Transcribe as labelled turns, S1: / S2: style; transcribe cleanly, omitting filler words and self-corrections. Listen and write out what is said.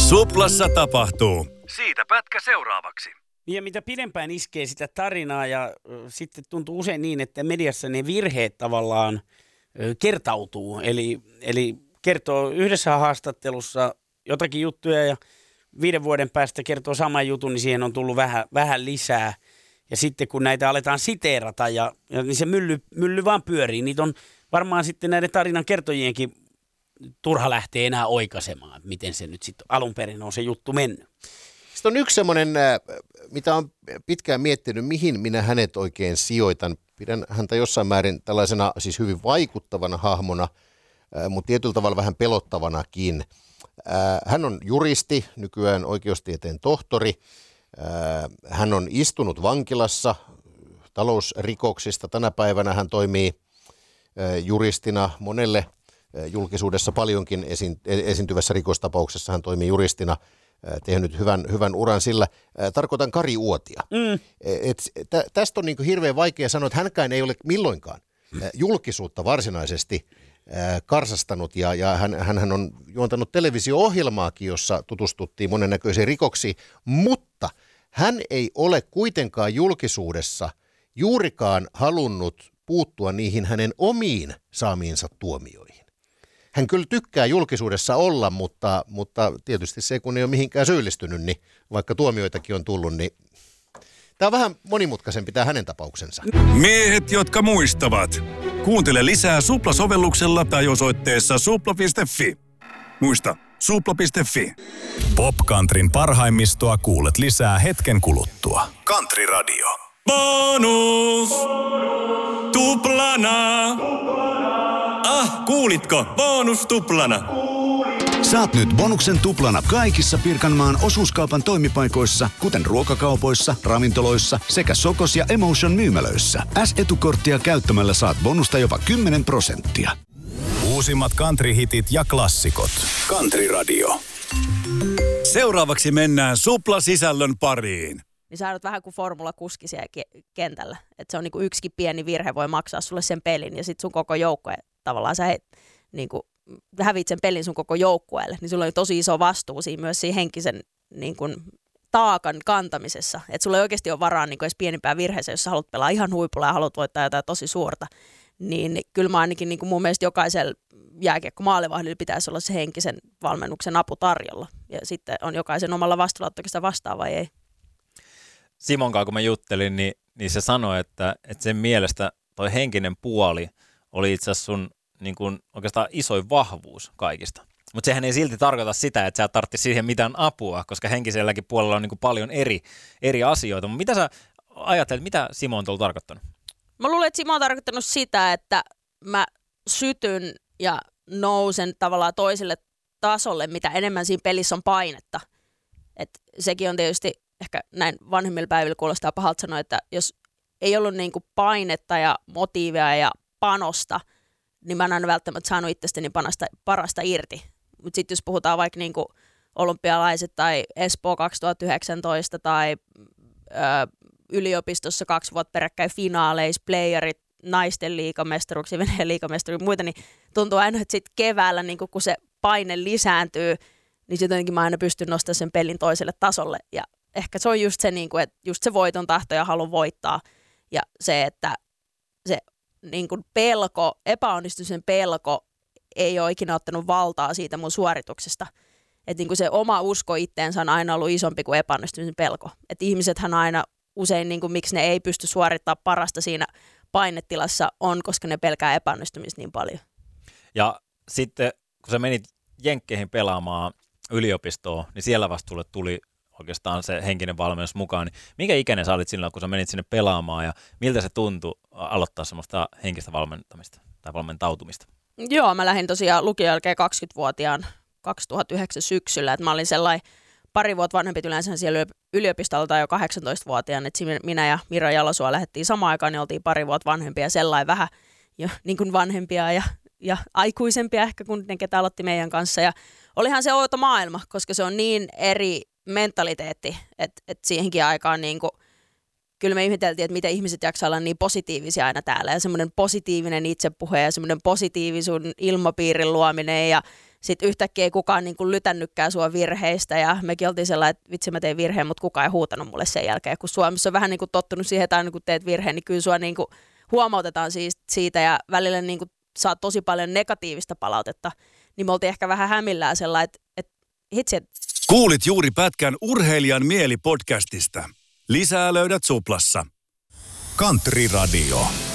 S1: Suplassa tapahtuu. Siitä pätkä seuraavaksi.
S2: Ja mitä pidempään iskee sitä tarinaa ja sitten tuntuu usein niin, että mediassa ne virheet tavallaan kertautuu. Eli kertoo yhdessä haastattelussa jotakin juttuja ja 5 vuoden päästä kertoo saman jutun, niin siihen on tullut vähän lisää. Ja sitten kun näitä aletaan siteerata, niin se mylly vaan pyörii. Niitä on varmaan sitten näiden tarinan kertojienkin turha lähteä enää oikaisemaan, miten se nyt sitten alun perin on se juttu mennyt.
S3: Sitten on yksi semmoinen, mitä on pitkään miettinyt, mihin minä hänet oikein sijoitan. Pidän häntä jossain määrin tällaisena siis hyvin vaikuttavana hahmona, mutta tietyllä tavalla vähän pelottavanakin. Hän on juristi, nykyään oikeustieteen tohtori. Hän on istunut vankilassa talousrikoksista. Tänä päivänä hän toimii juristina monelle julkisuudessa paljonkin esiintyvässä rikostapauksessa. Hän toimii juristina, tehnyt hyvän uran sillä. Tarkoitan Kari Uotia. Tästä on niin kuin hirveän vaikea sanoa, että hänkään ei ole milloinkaan julkisuutta varsinaisesti karsastanut ja hän on juontanut televisio-ohjelmaakin, jossa tutustuttiin monennäköisiin rikoksiin, mutta hän ei ole kuitenkaan julkisuudessa juurikaan halunnut puuttua niihin hänen omiin saamiinsa tuomioihin. Hän kyllä tykkää julkisuudessa olla, mutta tietysti se, kun ei ole mihinkään syyllistynyt, niin vaikka tuomioitakin on tullut, niin tämä on vähän monimutkaisempi tämä hänen tapauksensa.
S1: Miehet, jotka muistavat. Kuuntele lisää Supla-sovelluksella tai osoitteessa supla.fi. Muista, supla.fi.
S4: Pop-countryn parhaimmistoa kuulet lisää hetken kuluttua.
S1: Country Radio.
S5: Bonus! Tuplana! Kuulitko? Bonus tuplana!
S4: Saat nyt bonuksen tuplana kaikissa Pirkanmaan osuuskaupan toimipaikoissa, kuten ruokakaupoissa, ravintoloissa sekä Sokos ja Emotion myymälöissä. S-etukorttia käyttämällä saat bonusta jopa 10%. Uusimmat country-hitit ja klassikot. Country Radio.
S1: Seuraavaksi mennään Supla-sisällön pariin.
S6: Niin sä olet vähän kuin formulakuski siellä kentällä. Että se on niinku yksikin pieni virhe voi maksaa sulle sen pelin ja sit sun koko joukkue tavallaan sä niinku hävit sen pelin sun koko joukkueelle, niin sulla on tosi iso vastuu siinä myös siinä henkisen niin kuin, taakan kantamisessa. Että sulla ei oikeasti ole varaa niin kuin edes pienimpään virheeseen, jos sä haluat pelaa ihan huipulla ja haluat voittaa jotain tosi suurta. Niin kyllä mä ainakin niin kuin mun mielestä jokaisella jääkiekko-maalivahdilla pitäisi olla se henkisen valmennuksen apu tarjolla. Ja sitten on jokaisen omalla vastuulla, että sitä vastaa vai ei.
S7: Simon kanssa, kun mä juttelin, niin se sanoi, että sen mielestä toi henkinen puoli oli itse asiassa sun niin kuin oikeastaan isoin vahvuus kaikista. Mutta sehän ei silti tarkoita sitä, että sä tarvitse siihen mitään apua, koska henkiselläkin puolella on niin kuin paljon eri asioita. Mutta mitä sä ajattelet, mitä Simo on tuolla tarkoittanut?
S6: Mä luulen, että Simo on tarkoittanut sitä, että mä sytyn ja nousen tavallaan toiselle tasolle, mitä enemmän siinä pelissä on painetta. Et sekin on tietysti ehkä näin vanhemmilla päivillä kuulostaa pahalta sanoa, että jos ei ollut niin kuin painetta ja motiivia ja panosta, niin mä en aina välttämättä saanut itsestäni parasta irti. Mutta sitten jos puhutaan vaikka niinku olympialaiset tai Espoo 2019 tai yliopistossa 2 vuotta peräkkäin finaaleissa, playerit, naisten liigamestaruuksia, Venäjän liigamestaruuksia ja muita, niin tuntuu aina, että sitten keväällä niinku, kun se paine lisääntyy, niin sitten jotenkin mä aina pystyn nostamaan sen pelin toiselle tasolle. Ja ehkä se on just se, niinku, että just se voiton tahto ja halu voittaa ja se, että se niin kuin pelko, epäonnistumisen pelko ei ole ikinä ottanut valtaa siitä mun suorituksesta. Että niin kuin se oma usko itteensä on aina ollut isompi kuin epäonnistumisen pelko. Että ihmisethän aina usein, niin kuin, miksi ne ei pysty suorittamaan parasta siinä painetilassa on, koska ne pelkää epäonnistumista niin paljon.
S7: Ja sitten kun sä menit Jenkkeihin pelaamaan yliopistoon, niin siellä vasta sulle tuli oikeastaan se henkinen valmennus mukaan. Niin minkä ikäinen sä olit silloin, kun sä menit sinne pelaamaan ja miltä se tuntui aloittaa semmoista henkistä valmentamista tai valmentautumista?
S6: Joo, mä lähdin tosiaan lukion jälkeen 20-vuotiaan 2009 syksyllä. Et mä olin sellainen pari vuotta vanhempi yleensä siellä yliopistolta jo 18-vuotiaan. Et minä ja Mira Jalosua lähdettiin samaan aikaan, niin oltiin pari vuotta vanhempia sellainen vähän jo niin kuin vanhempia ja aikuisempia ehkä kuin ne, ketä aloitti meidän kanssa. Ja olihan se outo maailma, koska se on niin eri mentaliteetti, että siihenkin aikaan niin kuin, kyllä me ihmeteltiin, että miten ihmiset jaksaa olla niin positiivisia aina täällä ja semmoinen positiivinen itsepuhe ja semmoinen positiivisuuden ilmapiirin luominen ja sitten yhtäkkiä ei kukaan niin kuin lytännytkään sua virheistä ja mekin oltiin sellainen, että vitsi mä tein virheen, mutta kukaan ei huutanut mulle sen jälkeen. Kun Suomessa on vähän niin kuin tottunut siihen, että aina kun teet virheen, niin kyllä sua niin kuin huomautetaan siitä ja välillä niin kuin saa tosi paljon negatiivista palautetta. Niin me oltiin ehkä vähän hämillään sellainen, että hitsi.
S1: Kuulit juuri pätkän Urheilijan mieli podcastista. Lisää löydät Suplassa.
S4: Country Radio.